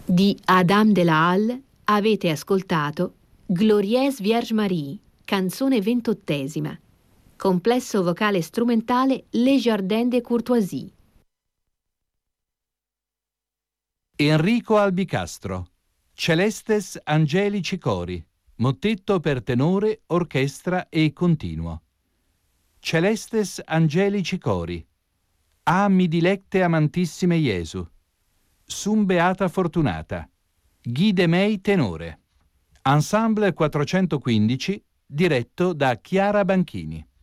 Di Adam de la Halle avete ascoltato Glorieuse Vierge Marie, canzone 28ª, complesso vocale strumentale Les Jardins de Courtoisie. Enrico Albicastro, Celestes Angelici Cori, mottetto per tenore, orchestra e continuo. Celestes Angelici Cori, A mi dilecte amantissime Iesu, Sum beata fortunata, Guide mei tenore. Ensemble 415, diretto da Chiara Banchini.